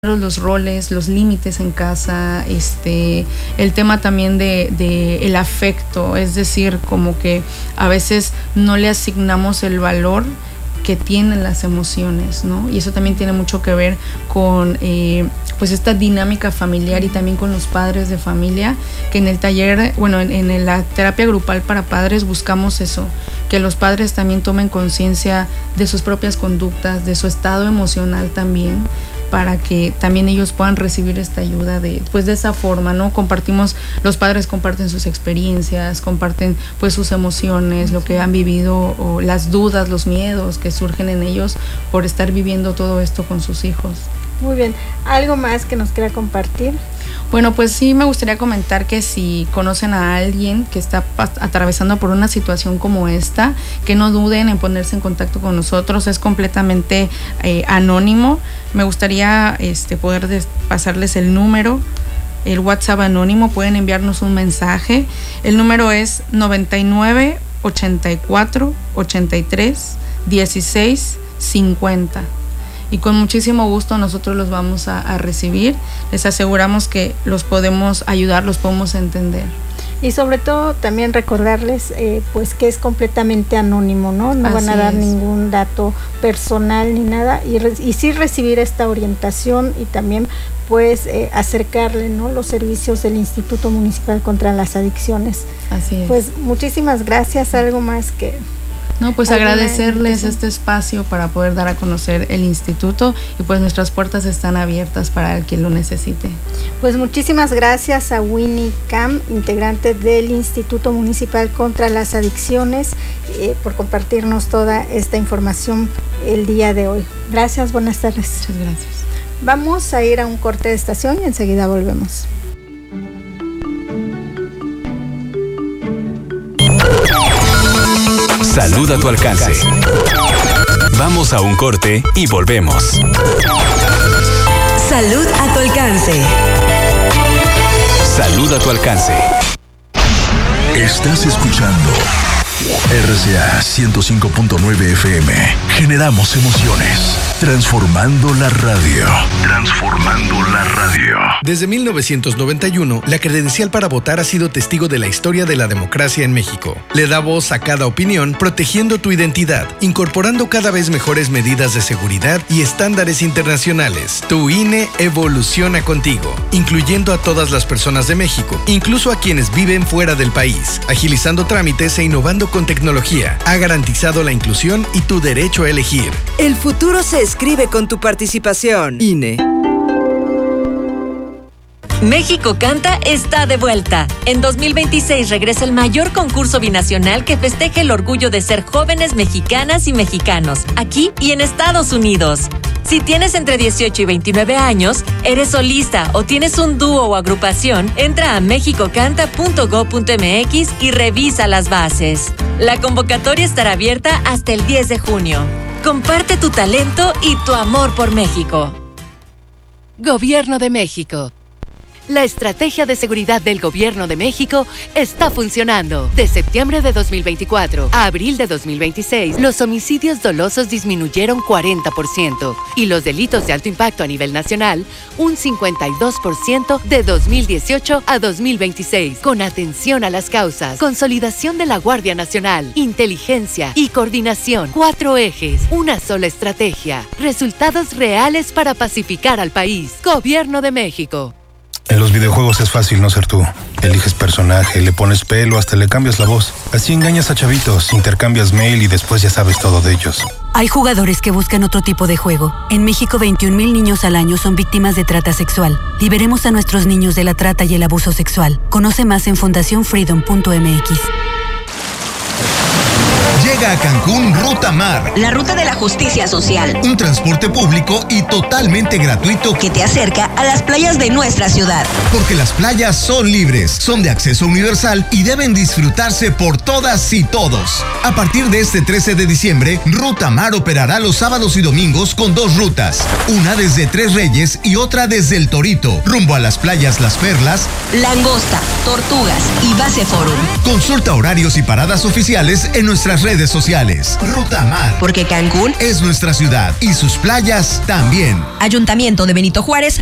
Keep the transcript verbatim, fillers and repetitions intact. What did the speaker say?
los roles, los límites en casa, este, el tema también de, de el afecto, es decir, como que a veces no le asignamos el valor que tienen las emociones, ¿no? Y eso también tiene mucho que ver con eh, pues esta dinámica familiar y también con los padres de familia, que en el taller, bueno, en, en la terapia grupal para padres buscamos eso, que los padres también tomen conciencia de sus propias conductas, de su estado emocional también, para que también ellos puedan recibir esta ayuda de, pues de esa forma, ¿no? Compartimos, los padres comparten sus experiencias, comparten pues sus emociones, lo que han vivido, o las dudas, los miedos que surgen en ellos por estar viviendo todo esto con sus hijos. Muy bien, ¿algo más que nos quiera compartir? Bueno, pues sí me gustaría comentar que si conocen a alguien que está atravesando por una situación como esta, que no duden en ponerse en contacto con nosotros, es completamente eh, anónimo. Me gustaría este, poder des- pasarles el número, el WhatsApp anónimo, pueden enviarnos un mensaje. El número es noventa y nueve, ochenta y cuatro, ochenta y tres, dieciséis, cincuenta. Y con muchísimo gusto nosotros los vamos a, a recibir. Les aseguramos que los podemos ayudar, los podemos entender. Y sobre todo también recordarles eh, pues que es completamente anónimo, ¿no? No Así van a dar es. ningún dato personal ni nada, y, re- y sí recibir esta orientación y también pues eh, acercarle, ¿no?, los servicios del Instituto Municipal contra las Adicciones. Así es. Pues muchísimas gracias. ¿Algo más que...? No, pues agradecerles este espacio para poder dar a conocer el instituto, y pues nuestras puertas están abiertas para el que lo necesite. Pues muchísimas gracias a Winnie Cam, integrante del Instituto Municipal contra las Adicciones, eh, por compartirnos toda esta información el día de hoy. Gracias, buenas tardes. Muchas gracias. Vamos a ir a un corte de estación y enseguida volvemos. Salud a tu alcance. Vamos a un corte y volvemos. Salud a tu alcance. Salud a tu alcance. Estás escuchando R C A ciento cinco punto nueve F M. Generamos emociones. Transformando la radio. Transformando la radio. Desde mil novecientos noventa y uno, la credencial para votar ha sido testigo de la historia de la democracia en México. Le da voz a cada opinión, protegiendo tu identidad, incorporando cada vez mejores medidas de seguridad y estándares internacionales. Tu I N E evoluciona contigo, incluyendo a todas las personas de México, incluso a quienes viven fuera del país, agilizando trámites e innovando con tecnología. Ha garantizado la inclusión y tu derecho a elegir. El futuro se escribe con tu participación. I N E. México Canta está de vuelta. En dos mil veintiséis regresa el mayor concurso binacional que festeje el orgullo de ser jóvenes mexicanas y mexicanos, aquí y en Estados Unidos. Si tienes entre dieciocho y veintinueve años, eres solista o tienes un dúo o agrupación, entra a mexico canta punto gob punto m x y revisa las bases. La convocatoria estará abierta hasta el diez de junio. Comparte tu talento y tu amor por México. Gobierno de México. La estrategia de seguridad del Gobierno de México está funcionando. De septiembre de dos mil veinticuatro a abril de dos mil veintiséis, los homicidios dolosos disminuyeron cuarenta por ciento y los delitos de alto impacto a nivel nacional un cincuenta y dos por ciento de dos mil dieciocho a dos mil veintiséis. Con atención a las causas, consolidación de la Guardia Nacional, inteligencia y coordinación. Cuatro ejes, una sola estrategia. Resultados reales para pacificar al país. Gobierno de México. En los videojuegos es fácil no ser tú. Eliges personaje, le pones pelo, hasta le cambias la voz. Así engañas a chavitos, intercambias mail y después ya sabes todo de ellos. Hay jugadores que buscan otro tipo de juego. En México, veintiún mil niños al año son víctimas de trata sexual. Liberemos a nuestros niños de la trata y el abuso sexual. Conoce más en fundación freedom punto m x. Llega a Cancún Ruta Mar, la ruta de la justicia social. Un transporte público y totalmente gratuito que te acerca a las playas de nuestra ciudad. Porque las playas son libres, son de acceso universal y deben disfrutarse por todas y todos. A partir de este trece de diciembre, Ruta Mar operará los sábados y domingos con dos rutas. Una desde Tres Reyes y otra desde El Torito, rumbo a las playas Las Perlas, Langosta, Tortugas y Base Forum. Consulta horarios y paradas oficiales en nuestras redes sociales. Ruta Mar. Porque Cancún es nuestra ciudad y sus playas también. Ayuntamiento de Benito Juárez,